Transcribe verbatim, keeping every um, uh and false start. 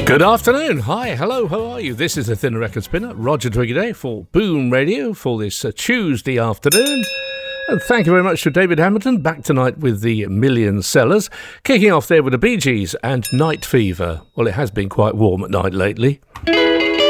Good afternoon. Hi, hello, how are you? This is the Thinner Record Spinner, Roger Twiggy for Boom Radio for this uh, Tuesday afternoon. And thank you very much to David Hamilton, back tonight with the Million Sellers. Kicking off there with the Bee Gees and Night Fever. Well, it has been quite warm at night lately.